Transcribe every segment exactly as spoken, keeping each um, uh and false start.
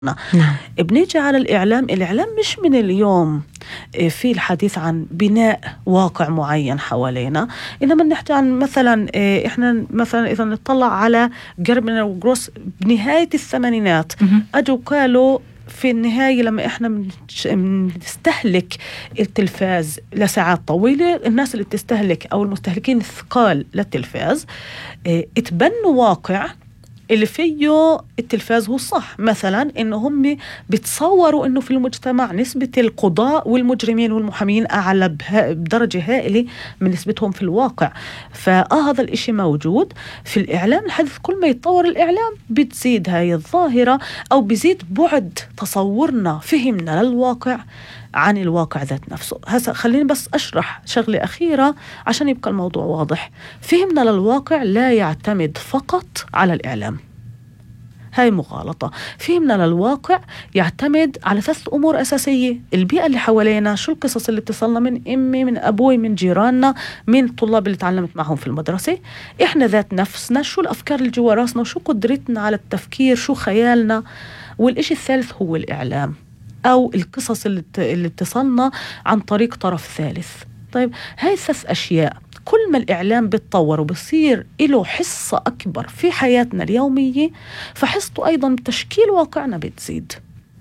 نعم. بنيجي على الإعلام. الإعلام مش من اليوم في الحديث عن بناء واقع معين حوالينا، إنما نحكي عن مثلا إحنا مثلا إذا نطلع على جيربنر وجروس بنهاية الثمانينات أجوا قالوا في النهاية لما إحنا بنستهلك التلفاز لساعات طويلة، الناس اللي بتستهلك أو المستهلكين الثقال للتلفاز اتبنوا واقع اللي فيه التلفاز هو الصح. مثلا إنه هم بتصوروا إنه في المجتمع نسبة القضاء والمجرمين والمحامين أعلى بدرجة هائلة من نسبتهم في الواقع. فآه هذا الإشي موجود في الإعلام الحديث. كل ما يتطور الإعلام بتزيد هاي الظاهرة أو بزيد بعد تصورنا فهمنا للواقع عن الواقع ذات نفسه. هسا خليني بس أشرح شغلة أخيرة عشان يبقى الموضوع واضح. فهمنا للواقع لا يعتمد فقط على الإعلام، هاي مغالطة. فهمنا للواقع يعتمد على ثلاث أمور أساسية: البيئة اللي حوالينا، شو القصص اللي اتصلنا من أمي، من أبوي، من جيراننا، من الطلاب اللي تعلمت معهم في المدرسة، إحنا ذات نفسنا، شو الأفكار اللي جوا راسنا، وشو قدرتنا على التفكير، شو خيالنا. والإشي الثالث هو الإعلام أو القصص اللي اللي اتصلنا عن طريق طرف ثالث. طيب هاي ثلاث أشياء كل ما الإعلام بيتطور وبصير له حصة أكبر في حياتنا اليومية، فحصته أيضا بتشكيل واقعنا بتزيد.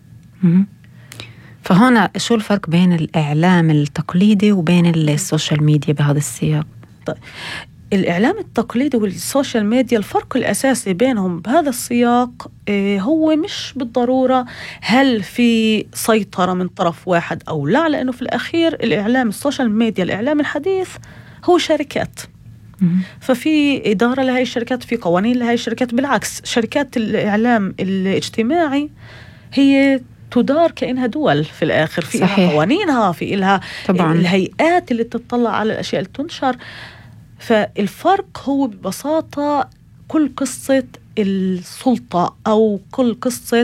فهنا شو الفرق بين الإعلام التقليدي وبين السوشيال ميديا بهذا السياق؟ طيب الإعلام التقليدي والسوشيال ميديا الفرق الأساسي بينهم بهذا السياق إيه هو مش بالضرورة هل في سيطرة من طرف واحد أو لا، لأنه في الأخير الإعلام السوشيال ميديا الإعلام الحديث هو شركات. ففي إدارة لهاي الشركات، في قوانين لهاي الشركات. بالعكس شركات الإعلام الاجتماعي هي تدار كأنها دول في الآخر، في إلها قوانينها، في إلها طبعاً الهيئات اللي تطلع على الأشياء اللي تنشر. فالفرق هو ببساطة كل قصة السلطة أو كل قصة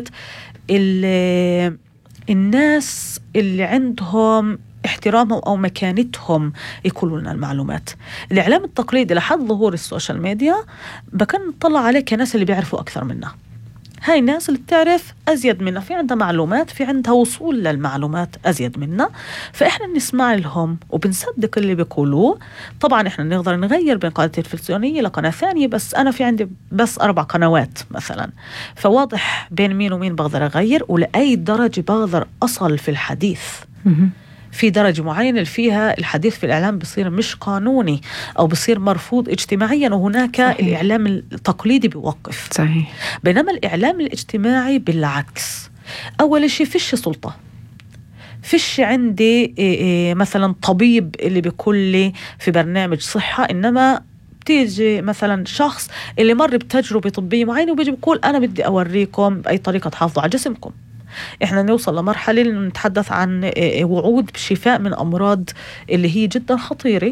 الناس اللي عندهم احترامهم أو مكانتهم يقولوا لنا المعلومات. الإعلام التقليدي لحد ظهور السوشيال ميديا بكن نطلع عليه كناس اللي بيعرفوا أكثر منا. هاي الناس اللي بتعرف أزيد منا، في عندها معلومات، في عندها وصول للمعلومات أزيد منا، فإحنا بنسمع لهم وبنصدق اللي بيقولوه. طبعا إحنا نقدر نغير بين قناة تلفزيونية لقناة ثانية، بس أنا في عندي بس أربع قنوات مثلا، فواضح بين مين ومين بقدر أغير ولأي درجة بقدر أصل في الحديث. في درجة معينة اللي فيها الحديث في الإعلام بصير مش قانوني أو بصير مرفوض اجتماعيا، وهناك صحيح. الإعلام التقليدي بيوقف. صحيح. بينما الإعلام الاجتماعي بالعكس، أول شيء فيش سلطة، فيش عندي إيه إيه مثلا طبيب اللي بيقول لي في برنامج صحة، إنما تيجي مثلا شخص اللي مر بتجربة طبية معينة وبيجي بيقول أنا بدي أوريكم بأي طريقة تحافظوا على جسمكم. إحنا نوصل لمرحلة نتحدث عن وعود بشفاء من أمراض اللي هي جدا خطيرة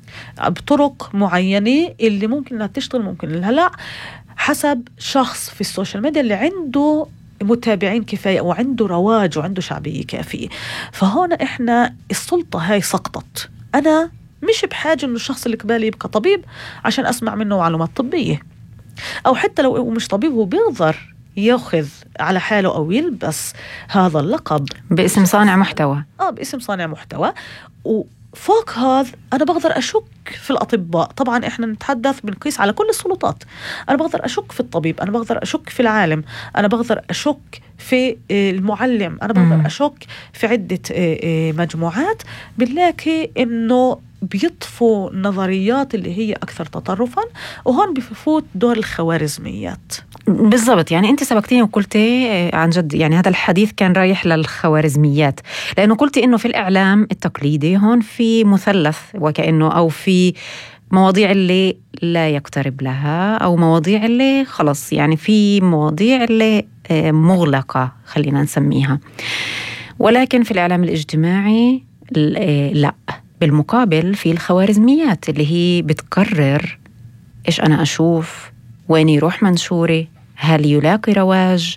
بطرق معينة اللي ممكن انها تشتغل ممكن لها لا، حسب شخص في السوشيال ميديا اللي عنده متابعين كفاية وعنده رواج وعنده شعبية كافية. فهون إحنا السلطة هاي سقطت. أنا مش بحاجة إنه الشخص اللي قبالي يبقى طبيب عشان أسمع منه معلومات طبية، أو حتى لو مش طبيب هو بيقدر يأخذ على حاله أو يلبس هذا اللقب باسم صانع محتوى. آه باسم صانع محتوى. وفوق هذا أنا بقدر أشك في الأطباء. طبعا إحنا نتحدث بنقيس على كل السلطات. أنا بقدر أشك في الطبيب، أنا بقدر أشك في العالم، أنا بقدر أشك في المعلم، أنا بقدر م. أشك في عدة مجموعات. بنلاقي إنه بيطفوا نظريات اللي هي أكثر تطرفا، وهون بفوت دور الخوارزميات. بالضبط. يعني أنت سبقتيني وقلتي عن جد، يعني هذا الحديث كان رايح للخوارزميات، لأنه قلتي إنه في الإعلام التقليدي هون في مثلث وكأنه، أو في مواضيع اللي لا يقترب لها، أو مواضيع اللي خلص يعني في مواضيع اللي مغلقة خلينا نسميها. ولكن في الإعلام الاجتماعي لا، بالمقابل في الخوارزميات اللي هي بتقرر إيش أنا أشوف، وين يروح منشوري، هل يلاقي رواج،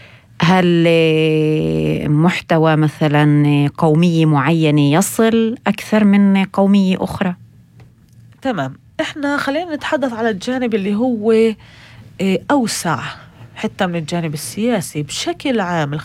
هل محتوى مثلا قومية معينة يصل أكثر من قومية أخرى. تمام. إحنا خلينا نتحدث على الجانب اللي هو أوسع حتى من الجانب السياسي بشكل عام